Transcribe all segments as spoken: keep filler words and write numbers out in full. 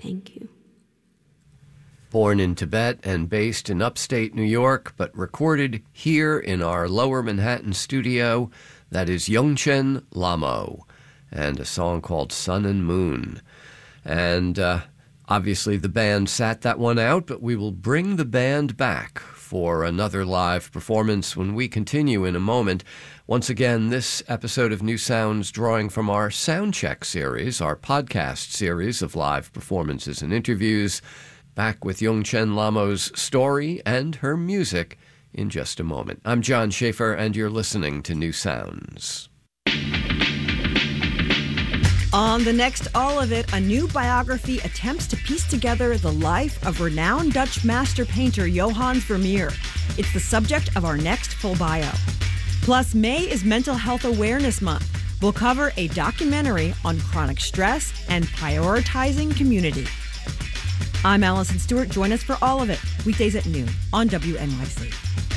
Thank you. Born in Tibet and based in upstate New York, but recorded here in our Lower Manhattan studio, that is Yongchen Lamo, and a song called Sun and Moon. And uh, obviously the band sat that one out, but we will bring the band back for another live performance when we continue in a moment. Once again, this episode of New Sounds drawing from our Soundcheck series, our podcast series of live performances and interviews. Back with Yongchen Lamo's story and her music in just a moment. I'm John Schaefer, and you're listening to New Sounds. On the next All of It, a new biography attempts to piece together the life of renowned Dutch master painter Johannes Vermeer. It's the subject of our next full bio. Plus, May is Mental Health Awareness Month. We'll cover a documentary on chronic stress and prioritizing community. I'm Allison Stewart. Join us for All of It, weekdays at noon on W N Y C.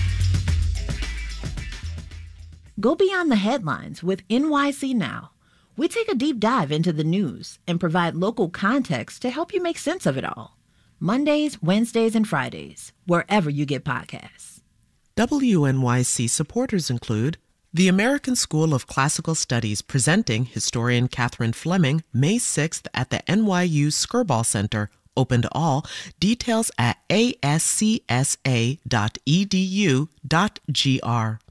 Go beyond the headlines with N Y C Now. We take a deep dive into the news and provide local context to help you make sense of it all. Mondays, Wednesdays, and Fridays, wherever you get podcasts. W N Y C supporters include the American School of Classical Studies presenting historian Catherine Fleming May sixth at the N Y U Skirball Center. Open to all. Details at a s c s a dot e d u dot g r.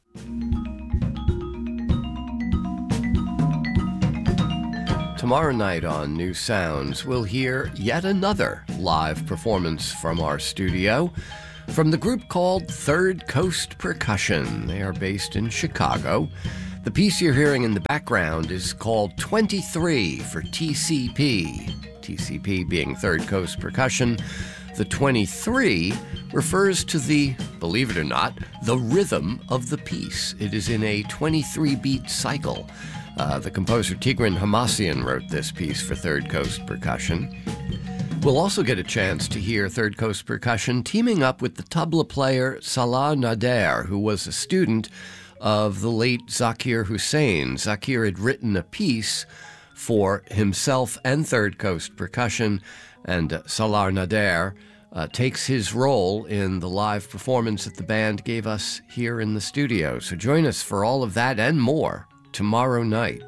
Tomorrow night on New Sounds, we'll hear yet another live performance from our studio from the group called Third Coast Percussion. They are based in Chicago. The piece you're hearing in the background is called twenty-three for T C P. T C P being Third Coast Percussion. The twenty-three refers to the, believe it or not, the rhythm of the piece. It is in a twenty-three beat cycle. Uh, the composer Tigran Hamasyan wrote this piece for Third Coast Percussion. We'll also get a chance to hear Third Coast Percussion teaming up with the tabla player Salah Nader, who was a student of the late Zakir Hussain. Zakir had written a piece for himself and Third Coast Percussion, and uh, Salah Nader uh, takes his role in the live performance that the band gave us here in the studio. So join us for all of that and more tomorrow night.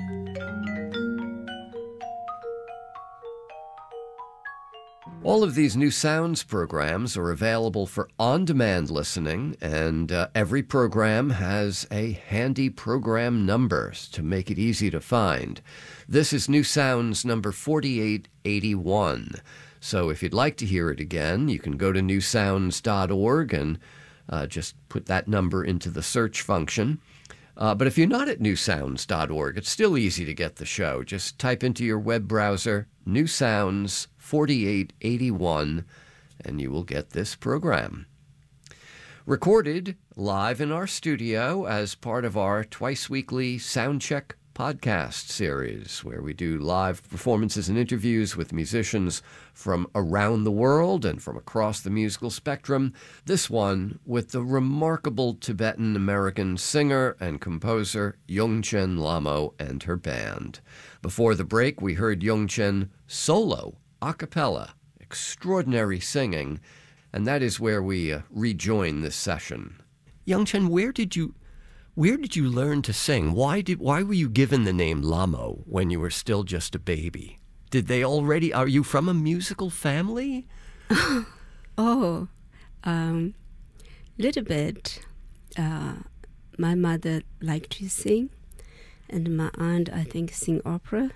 All of these New Sounds programs are available for on-demand listening, and uh, every program has a handy program number to make it easy to find. This is New Sounds number forty-eight eighty-one. So if you'd like to hear it again, you can go to new sounds dot org and uh, just put that number into the search function. Uh, but if you're not at new sounds dot org, it's still easy to get the show. Just type into your web browser, New Sounds forty-eight eighty-one, and you will get this program. Recorded live in our studio as part of our twice-weekly Soundcheck podcast series, where we do live performances and interviews with musicians from around the world and from across the musical spectrum. This one with the remarkable Tibetan-American singer and composer Yongchen Lamo and her band. Before the break, we heard Yongchen solo, a cappella, extraordinary singing, and that is where we uh, rejoin this session. Yongchen, where did you where did you learn to sing? Why did why were you given the name Lamo when you were still just a baby? Did they already, are you from a musical family? Oh, um, little bit. Uh, my mother liked to sing, and my aunt, I think, sing opera.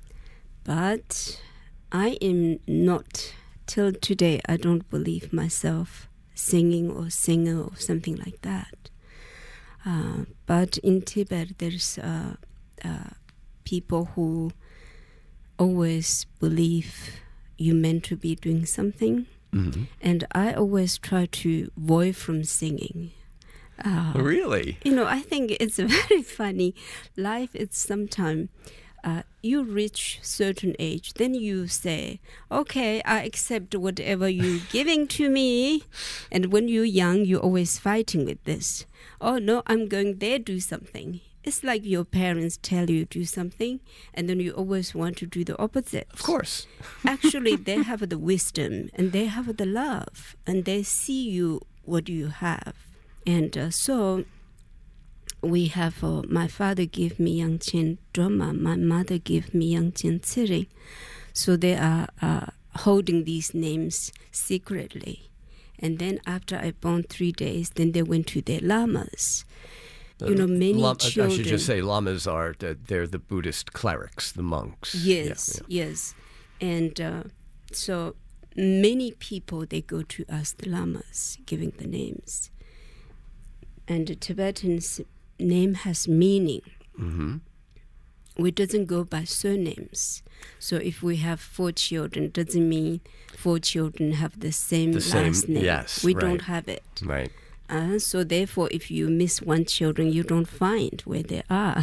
But I am not, till today, I don't believe myself singing or singer or something like that. Uh, but in Tibet, there's uh, uh, people who always believe you're meant to be doing something. Mm-hmm. And I always try to avoid from singing. Uh, really? You know, I think it's very funny. Life is sometimes uh, you reach certain age, then you say, okay, I accept whatever you're giving to me. And when you're young, you're always fighting with this. Oh, no, I'm going there do something. it's like your parents tell you to do something, and then you always want to do the opposite. Of course. Actually, they have the wisdom, and they have the love, and they see you what you have. And uh, so we have, uh, my father gave me Yangqian drama, my mother gave me Yangqian Ciring. So they are uh, holding these names secretly. And then after I born three days, then they went to their lamas. You know, many Lam- children. I should just say lamas are, they're the Buddhist clerics, the monks. Yes, yeah, yeah. yes. And uh, so many people, they go to ask the lamas, giving the names. And the Tibetan's name has meaning. Mm-hmm. We doesn't go by surnames. So if we have four children, it doesn't mean four children have the same The same, last name. yes, we right. don't have it. Right. Uh, so therefore, if you miss one children, you don't find where they are.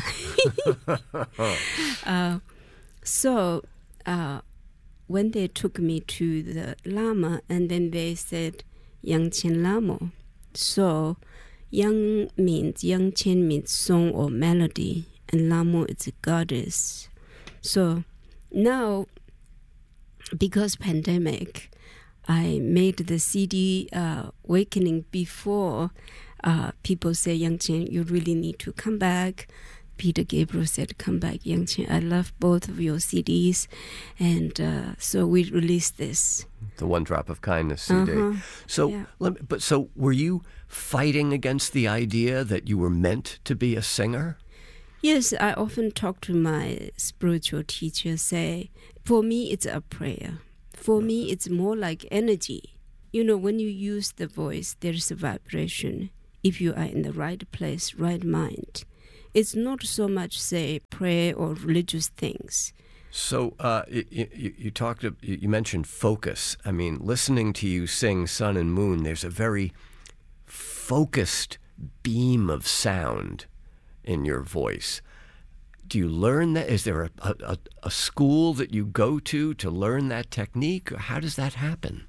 uh, so uh, when they took me to the Lama, and then they said, Yangqian Lama. So Yang means, Yangqian means song or melody, and Lama is a goddess. So now, because pandemic, I made the C D uh, Awakening before uh, people say, Yangqian, you really need to come back. Peter Gabriel said, come back, Yangqian. I love both of your C Ds. And uh, so we released this. The One Drop of Kindness C D. Uh-huh. So, Yeah. let me, but so were you fighting against the idea that you were meant to be a singer? Yes, I often talk to my spiritual teacher, say, for me, it's a prayer. For me, it's more like energy. You know, when you use the voice, there's a vibration. If you are in the right place, right mind. It's not so much, say, prayer or religious things. So uh, you, you, you talked, you mentioned focus. I mean, listening to you sing Sun and Moon, there's a very focused beam of sound in your voice. Do you learn that? Is there a, a, a school that you go to to learn that technique? Or how does that happen?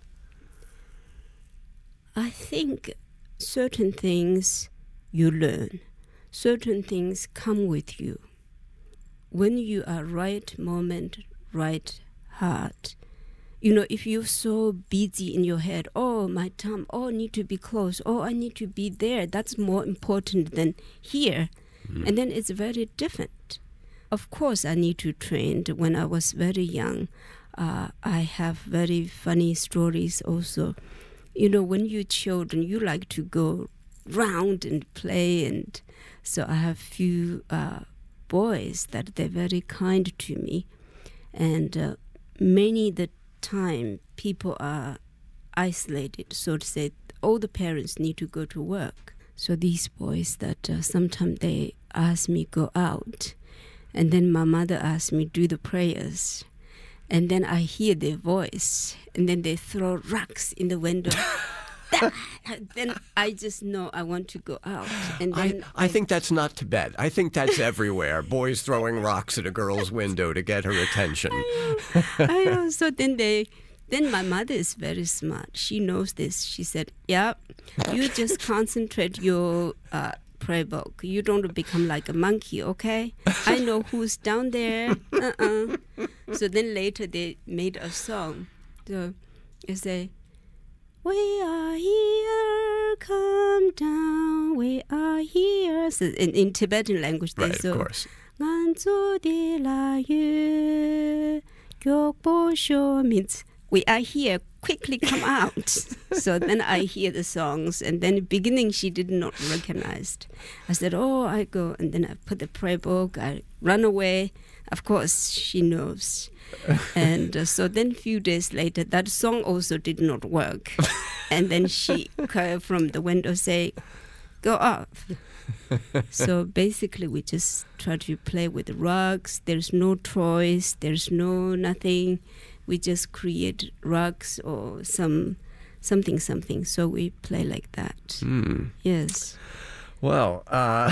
I think certain things you learn. Certain things come with you. When you are right moment, right heart, you know, if you're so busy in your head, oh, my tongue, oh, I need to be close, oh, I need to be there, that's more important than here. Mm. And then it's very different. Of course, I need to train. When I was very young, uh, I have very funny stories also. You know, when you're children, you like to go round and play. And so I have few uh, boys that they're very kind to me. And uh, many the time, people are isolated, so to say. All the parents need to go to work. So these boys that uh, sometimes they ask me go out. And then my mother asked me do the prayers. And then I hear their voice. And then they throw rocks in the window. Then I just know I want to go out. And then I, I, I think that's not Tibet. I think that's everywhere. Boys throwing rocks at a girl's window to get her attention. I know. I know. So then they... Then my mother is very smart. She knows this. She said, yeah, you just concentrate your uh, prayer book. You don't become like a monkey, okay? I know who's down there. Uh-uh. So then later they made a song. So they say, we are here, come down, we are here. So in, in Tibetan language, they right, say, of course. Nganzo de la ye, gyokbo sho means we are here, quickly come out. So then I hear the songs, and then in the beginning she did not recognize. I said, oh, I go, and then I put the prayer book, I run away. Of course, she knows. And uh, so then a few days later, that song also did not work. And then she came from the window say, go off. So basically we just try to play with rugs. There's no toys, there's no nothing. We just create rugs or some something, something. So we play like that. Mm. Yes. Well, uh,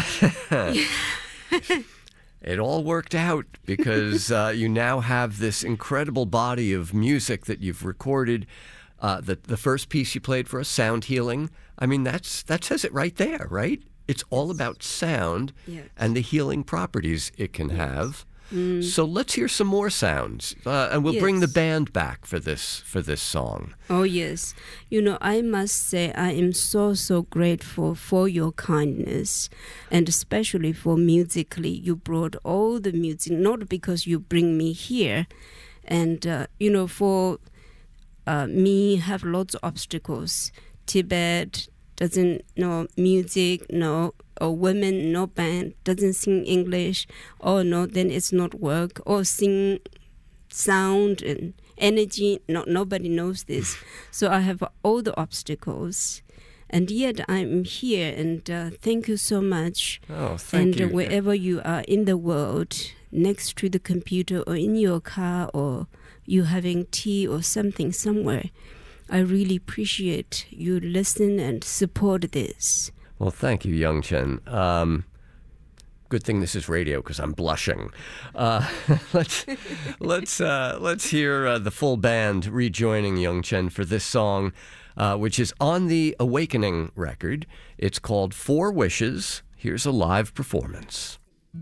it all worked out because uh, you now have this incredible body of music that you've recorded. Uh, the the first piece you played for us, Sound Healing. I mean, that's that says it right there, right? It's all about sound Yes. and the healing properties it can Yes. have. Mm. So let's hear some more sounds, uh, and we'll bring the Yes. band back for this for this song. Oh, yes. You know, I must say I am so, so grateful for your kindness, and especially for musically. You brought all the music, not because you bring me here. And, uh, you know, for uh, me, have lots of obstacles. Tibet doesn't know music, no, or women, no band, doesn't sing English. Oh, no, then it's not work. Or sing sound and energy. No, nobody knows this. So I have all the obstacles. And yet I'm here, and uh, thank you so much. Oh, thank and you. uh, wherever you are in the world, next to the computer or in your car, or you having tea or something somewhere, I really appreciate you listen and support this. Well, thank you, Young Chen. Um, good thing this is radio because I'm blushing. Uh, let's let's uh, let's hear uh, the full band rejoining Young Chen for this song, uh, which is on the Awakening record. It's called Four Wishes. Here's a live performance.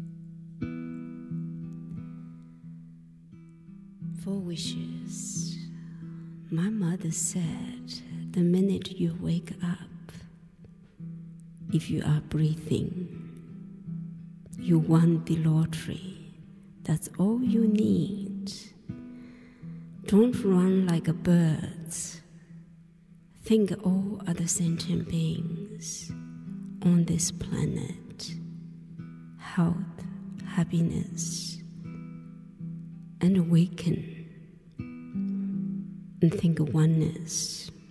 Four wishes. My mother said, the minute you wake up, if you are breathing, you won the lottery. That's all you need. Don't run like a bird. Think all other sentient beings on this planet. Health, happiness, and awaken. And think of oneness.